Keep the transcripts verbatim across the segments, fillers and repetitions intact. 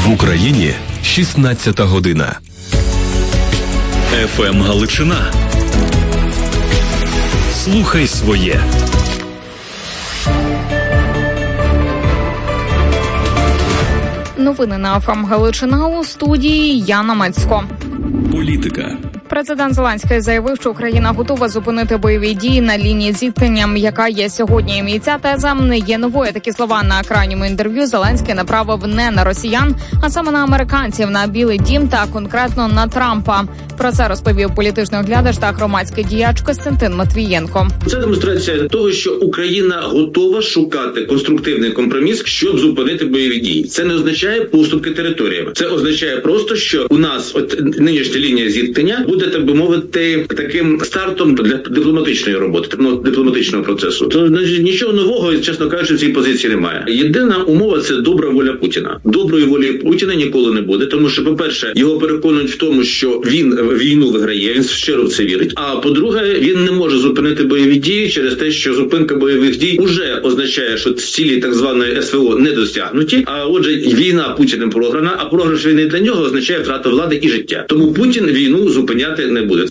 В Україні шістнадцята година. еф ем Галичина. Слухай своє. Новини на еф ем Галичина, у студії Яна Мацько. Політика. Президент Зеленський заявив, що Україна готова зупинити бойові дії на лінії зіткнення, яка є сьогодні. І ця теза не є новою. Такі слова на крайньому інтерв'ю Зеленський направив не на росіян, а саме на американців, на Білий дім та конкретно на Трампа. Про це розповів політичний оглядач та громадський діяч Костянтин Матвієнко. Це демонстрація того, що Україна готова шукати конструктивний компроміс, щоб зупинити бойові дії. Це не означає поступки територіями. Це означає просто, що у нас от нинішня лінія зіткнення буде, так би мовити, таким стартом для дипломатичної роботи, дипломатичного процесу. То нічого нового, чесно кажучи, в цій позиції немає. Єдина умова – це добра воля Путіна. Доброї волі Путіна ніколи не буде, тому що, по-перше, його переконують в тому, що він війну виграє, він щиро в це вірить. А по-друге, він не може зупинити бойові дії через те, що зупинка бойових дій уже означає, що цілі так званої ес ве о не досягнуті. А отже, війна Путіним програна, а програш війни для нього означає втрату влади і життя. Тому Путін війну зупиняти не буде.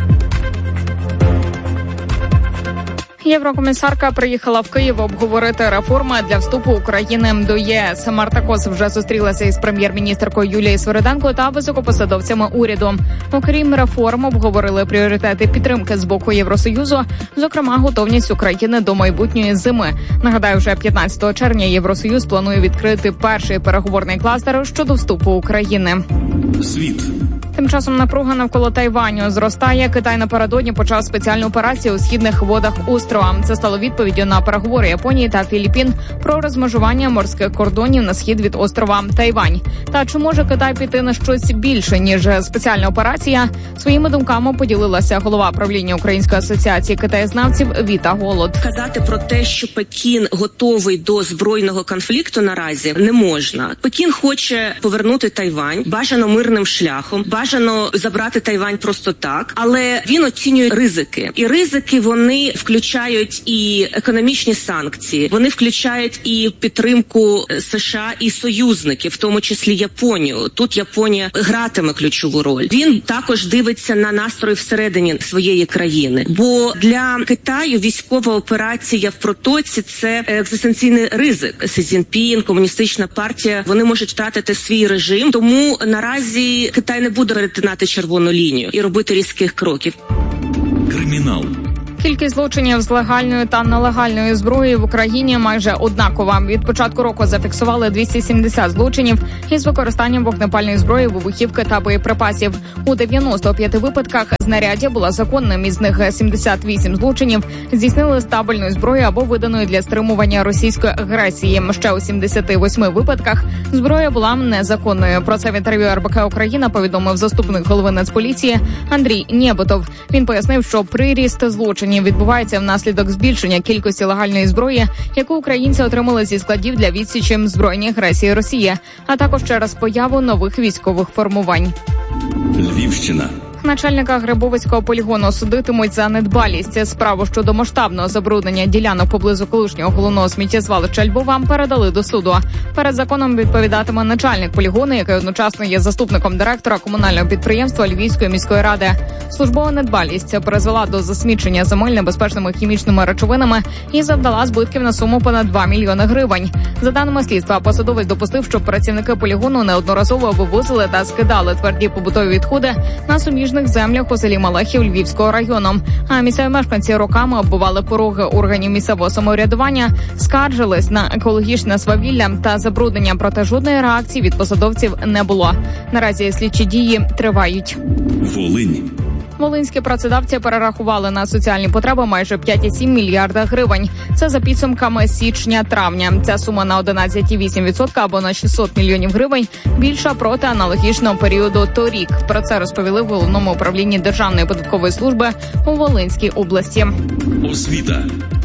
Єврокомісарка приїхала в Київ обговорити реформи для вступу України до ЄС. Марта Кос вже зустрілася із прем'єр-міністеркою Юлією Свериденко та високопосадовцями уряду. Окрім реформ, обговорили пріоритети підтримки з боку Євросоюзу, зокрема готовність України до майбутньої зими. Нагадаю, вже п'ятнадцятого червня Євросоюз планує відкрити перший переговорний кластер щодо вступу України. Світ. Тим часом напруга навколо Тайваню зростає. Китай напередодні почав спеціальну операцію у східних водах острова. Це стало відповіддю на переговори Японії та Філіппін про розмежування морських кордонів на схід від острова Тайвань. Та чи може Китай піти на щось більше, ніж спеціальна операція? Своїми думками поділилася голова правління Української асоціації китаєзнавців Віта Голод. Казати про те, що Пекін готовий до збройного конфлікту наразі не можна. Пекін хоче повернути Тайвань бажано мирним шляхом, бажано забрати Тайвань просто так, але він оцінює ризики. І ризики, вони включають і економічні санкції, вони включають і підтримку США і союзників, в тому числі Японію. Тут Японія гратиме ключову роль. Він також дивиться на настрої всередині своєї країни. Бо для Китаю військова операція в протоці – це екзистенційний ризик. Сі Цзіньпін, комуністична партія, вони можуть втратити свій режим, тому наразі Китай не буде перетинати червону лінію і робити різких кроків. Кримінал. Кількість злочинів з легальною та нелегальною зброєю в Україні майже однакова. Від початку року зафіксували двісті сімдесят злочинів із використанням вогнепальної зброї, вибухівки та боєприпасів. У дев'яноста п'яти випадках знаряддя було законним, із них сімдесят вісім злочинів здійснили з табельної зброї або виданої для стримування російської агресії. Ще у сімдесяти восьми випадках зброя була незаконною. Про це в інтерв'ю ер бе ка Україна повідомив заступник голови Нацполіції Андрій Нєботов. Він пояснив, що приріст злочинів відбувається внаслідок збільшення кількості легальної зброї, яку українці отримали зі складів для відсічі збройній агресії Росії, а також через появу нових військових формувань. Львівщина. Начальника Грибовицького полігону судитимуть за недбалість. Справу щодо масштабного забруднення ділянок поблизу колишнього головного сміттєзвалища Львова передали до суду. Перед законом відповідатиме начальник полігону, який одночасно є заступником директора комунального підприємства Львівської міської ради. Службова недбалість призвела до засмічення земель небезпечними хімічними речовинами і завдала збитків на суму понад два мільйони гривень. За даними слідства, посадовець допустив, що працівники полігону неодноразово вивозили та скидали тверді побутові відходи на суміжних землях у селі Малахів Львівського району. А місцеві мешканці роками оббивали пороги органів місцевого самоврядування, скаржились на екологічне свавілля та забруднення, проте жодної реакції від посадовців не було. Наразі слідчі дії тривають. Волинь. Волинські працедавці перерахували на соціальні потреби майже п'ять цілих сім десятих мільярда гривень. Це за підсумками січня-травня. Ця сума на одинадцять цілих вісім десятих відсотка або на шістсот мільйонів гривень більша проти аналогічного періоду торік. Про це розповіли в Головному управлінні Державної податкової служби у Волинській області. Освіта.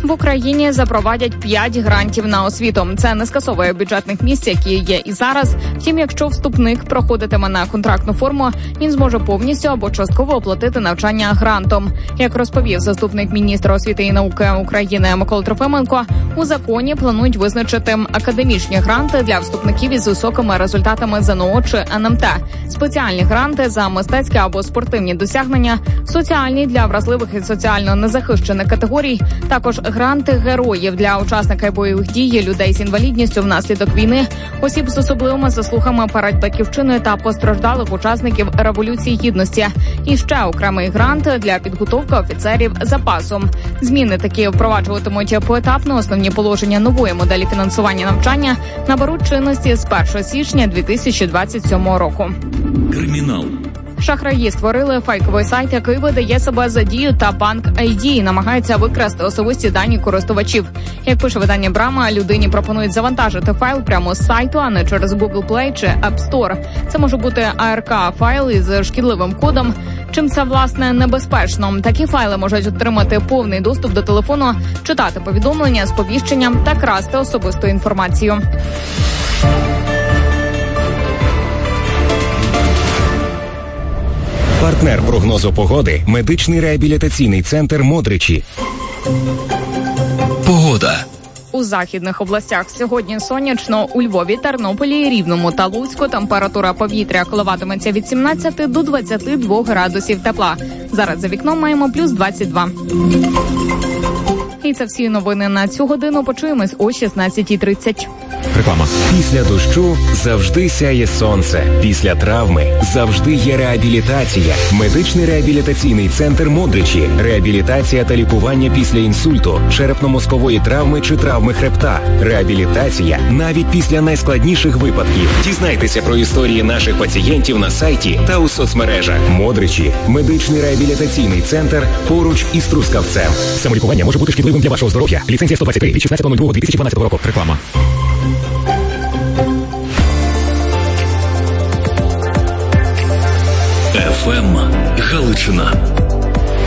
В Україні запровадять п'ять грантів на освіту. Це не скасовує бюджетних місць, які є і зараз. Втім, якщо вступник проходитиме на контрактну форму, він зможе повністю або частково оплатити навчання грантом. Як розповів заступник міністра освіти і науки України Микола Трофименко, у законі планують визначити академічні гранти для вступників із високими результатами ЗНО чи ен ем те, спеціальні гранти за мистецькі або спортивні досягнення, соціальні для вразливих і соціально незахищених категорій, також гранти героїв для учасників бойових дій, людей з інвалідністю внаслідок війни, осіб з особливими заслугами перед батьківщиною та постраждалих учасників Революції Гідності. І ще окремий грант для підготовки офіцерів запасу. Зміни такі впроваджуватимуть поетапно. Основні положення нової моделі фінансування навчання наберуть чинності з першого січня дві тисячі двадцять сьомого року. Кримінал. Шахраї створили фейковий сайт, який видає себе за Дію та Банк ай ді і намагається викрасти особисті дані користувачів. Як пише видання Брама, людині пропонують завантажити файл прямо з сайту, а не через Google Play чи App Store. Це може бути а ер ка-файл із шкідливим кодом. Чим це, власне, небезпечно? Такі файли можуть отримати повний доступ до телефону, читати повідомлення, сповіщення та красти особисту інформацію. Партнер прогнозу погоди – медичний реабілітаційний центр «Модричі». Погода. У західних областях сьогодні сонячно. У Львові, Тернополі, Рівному та Луцьку температура повітря коливатиметься від сімнадцяти до двадцяти двох градусів тепла. Зараз за вікном маємо плюс двадцять два. І це всі новини на цю годину. Почуємось о шістнадцятій тридцять. Реклама. Після дощу завжди сяє сонце. Після травми завжди є реабілітація. Медичний реабілітаційний центр «Модричі». Реабілітація та лікування після інсульту, черепно-мозкової травми чи травми хребта. Реабілітація навіть після найскладніших випадків. Дізнайтеся про історії наших пацієнтів на сайті та у соцмережах. «Модричі» – медичний реабілітаційний центр поруч із Трускавцем. Самолікування може бути шкідливим для вашого здоров'я. Ліцензія сто двадцять три від шістнадцятого лютого дві тисячі дванадцятого року. Реклама. еф ем Галичина.